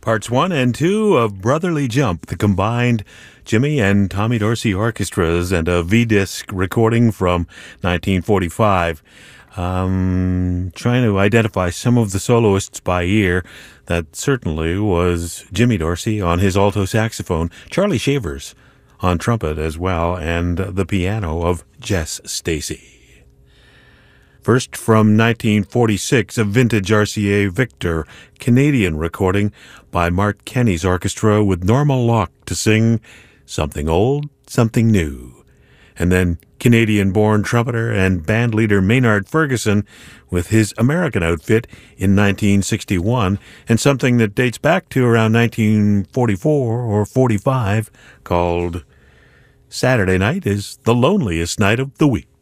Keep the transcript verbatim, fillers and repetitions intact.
Parts one and two of Brotherly Jump, the combined Jimmy and Tommy Dorsey orchestras, and a V-disc recording from nineteen forty-five. Um, trying to identify some of the soloists by ear. That certainly was Jimmy Dorsey on his alto saxophone, Charlie Shavers on trumpet as well, and the piano of Jess Stacy. First, from nineteen forty-six, a vintage R C A Victor Canadian recording by Mart Kenny's orchestra with Norma Locke to sing Something Old, Something New. And then Canadian-born trumpeter and bandleader Maynard Ferguson with his American outfit in nineteen sixty-one, and something that dates back to around nineteen forty-four or forty-five called Saturday Night is the Loneliest Night of the Week.